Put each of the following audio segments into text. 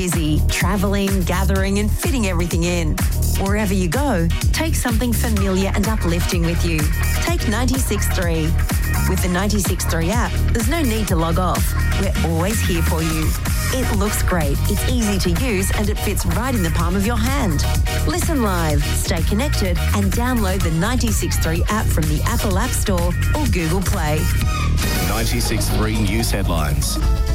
busy, travelling, gathering and fitting everything in. Wherever you go, take something familiar and uplifting with you. Take 96.3. With the 96.3 app, there's no need to log off. We're always here for you. It looks great, it's easy to use and it fits right in the palm of your hand. Listen live, stay connected and download the 96.3 app from the Apple App Store or Google Play. 96.3 News Headlines.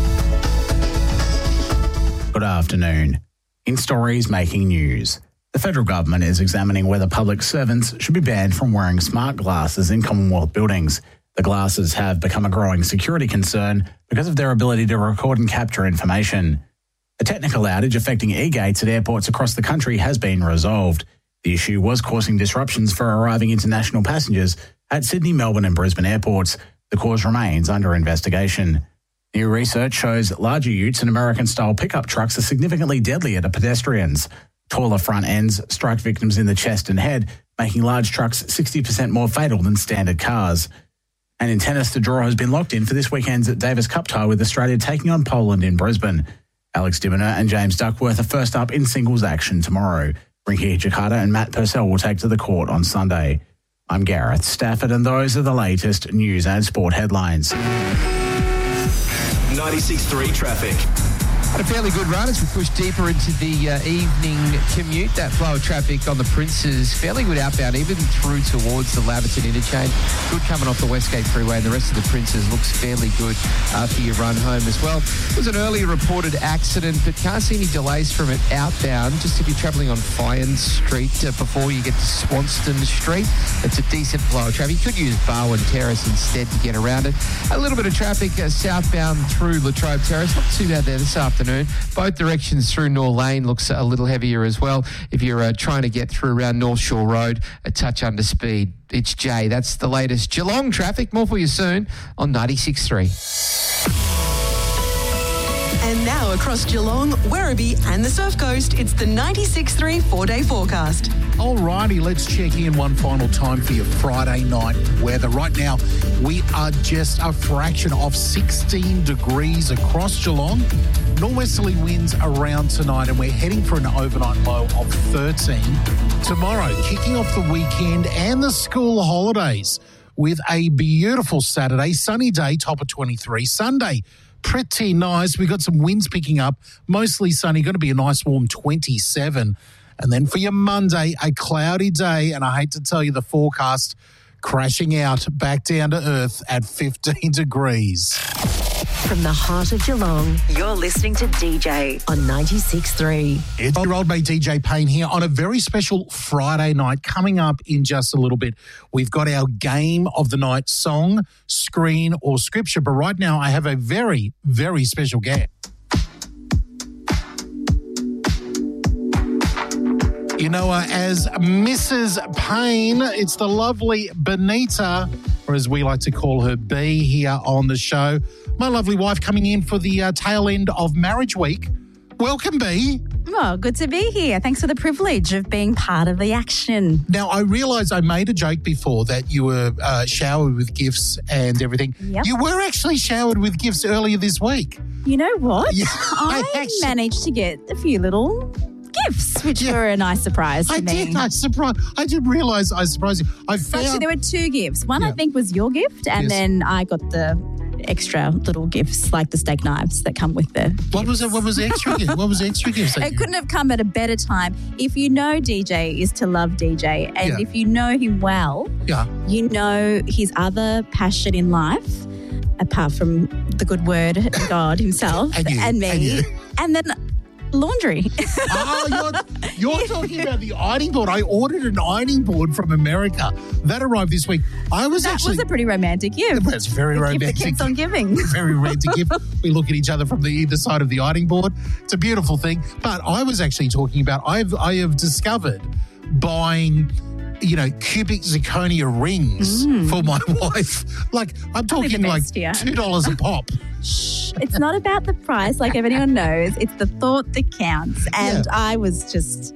Good afternoon. In stories making news, the federal government is examining whether public servants should be banned from wearing smart glasses in Commonwealth buildings. The glasses have become a growing security concern because of their ability to record and capture information. A technical outage affecting e-gates at airports across the country has been resolved. The issue was causing disruptions for arriving international passengers at Sydney, Melbourne and Brisbane airports. The cause remains under investigation. New research shows larger utes and American-style pickup trucks are significantly deadlier to pedestrians. Taller front ends strike victims in the chest and head, making large trucks 60% more fatal than standard cars. And in tennis, the draw has been locked in for this weekend's Davis Cup tie with Australia taking on Poland in Brisbane. Alex de Minaur and James Duckworth are first up in singles action tomorrow. Rinky Hijikata and Matt Purcell will take to the court on Sunday. I'm Gareth Stafford and those are the latest news and sport headlines. 96.3 traffic. Had a fairly good run as we push deeper into the evening commute. That flow of traffic on the Princes, fairly good outbound, even through towards the Laverton interchange. Good coming off the Westgate Freeway, and the rest of the Princes looks fairly good after you run home as well. It was an earlier reported accident, but can't see any delays from it outbound. Just if you're travelling on Fyans Street before you get to Swanston Street, it's a decent flow of traffic. You could use Barwon Terrace instead to get around it. A little bit of traffic southbound through Latrobe Terrace. Not too bad there this afternoon. Both directions through Nor Lane looks a little heavier as well. If you're trying to get through around North Shore Road, a touch under speed. It's Jay. That's the latest Geelong traffic. More for you soon on 96.3. And now across Geelong, Werribee and the Surf Coast, it's the 96.3 4-day forecast. Alrighty, let's check in one final time for your Friday night weather. Right now, we are just a fraction of 16 degrees across Geelong. Northwesterly winds around tonight, and we're heading for an overnight low of 13. Tomorrow, kicking off the weekend and the school holidays with a beautiful Saturday, sunny day, top of 23. Sunday, pretty nice. We've got some winds picking up, mostly sunny, going to be a nice warm 27. And then for your Monday, a cloudy day, and I hate to tell you the forecast, crashing out back down to earth at 15 degrees. From the heart of Geelong, you're listening to DJ on 96.3. It's your old mate DJ Payne here on a very special Friday night. Coming up in just a little bit, we've got our game of the night, song, screen or scripture. But right now, I have a very, very special guest. You know her as Mrs. Payne. It's the lovely Benita, or as we like to call her, B, here on the show. My lovely wife coming in for the tail end of marriage week. Welcome, B. Oh, good to be here. Thanks for the privilege of being part of the action. Now, I realise I made a joke before that you were showered with gifts and everything. Yep. You were actually showered with gifts earlier this week. You know what? Yeah, I managed to get a few little gifts, which were a nice surprise to me. I did realise I surprised you. Actually, there were two gifts. One, I think, was your gift, and then I got the extra little gifts, like the steak knives that come with the What was the extra gift? What was the extra gift? It couldn't have come at a better time. If you know DJ is to love DJ, and if you know him well, you know his other passion in life, apart from the good word, God himself, and me, and then laundry. You're talking about the ironing board. I ordered an ironing board from America. That arrived this week. That was a pretty romantic gift. That's very romantic. Gift that keeps on giving. Very romantic gift. We look at each other from the either side of the ironing board. It's a beautiful thing. But I was actually talking about, I have discovered buying, cubic zirconia rings for my wife. Like, I'm talking like $2 a pop. It's not about the price, like everyone knows. It's the thought that counts. And I was just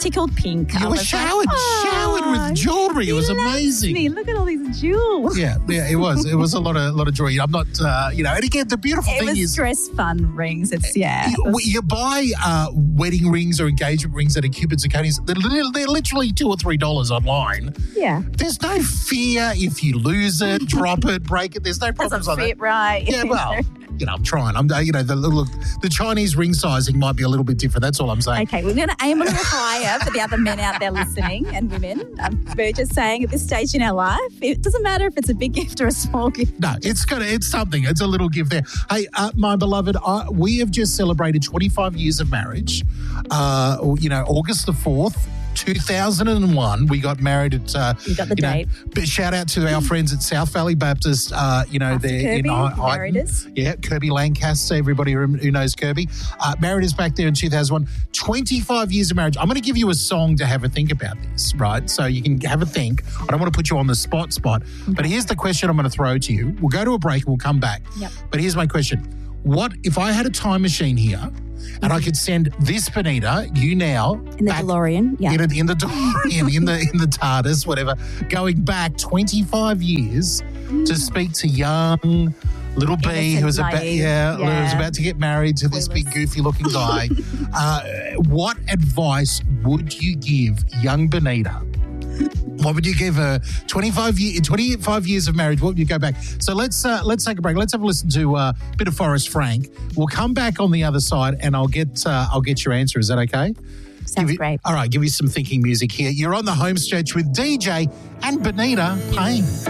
tickled pink. You were showered with jewellery. It was amazing. Me. Look at all these jewels. Yeah, it was. It was a lot of jewelry. I'm not, and again, the beautiful thing is... It was dress fun rings. It's, You buy wedding rings or engagement rings at a Cupid's and Coney's. They're literally $2 or $3 online. Yeah. There's no fear if you lose it, drop it, break it. There's no problems like that. Doesn't fit right. Yeah, well... I'm trying. The Chinese ring sizing might be a little bit different. That's all I'm saying. Okay, we're going to aim a little higher for the other men out there listening and women. We're just saying at this stage in our life, it doesn't matter if it's a big gift or a small gift. No, it's something. It's a little gift there. Hey, my beloved, we have just celebrated 25 years of marriage. August the 4th. 2001, we got married at... you got the date. But shout out to our friends at South Valley Baptist, they're in Highton. Yeah, Kirby Lancaster, everybody who knows Kirby. Married us back there in 2001. 25 years of marriage. I'm going to give you a song to have a think about this, right? So you can have a think. I don't want to put you on the spot, okay. But here's the question I'm going to throw to you. We'll go to a break and we'll come back. Yep. But here's my question. What if I had a time machine here and I could send this Benita, you now... In the DeLorean, yeah. In the DeLorean, in the TARDIS, whatever, going back 25 years to speak to young little B who was about to get married to this big goofy-looking guy. What advice would you give young Benita? What would you give her? 25 years of marriage, what would you go back? So let's take a break. Let's have a listen to a bit of Forrest Frank. We'll come back on the other side and I'll get your answer. Is that okay? Sounds great. All right, give you some thinking music here. You're on the home stretch with DJ and Benita Payne.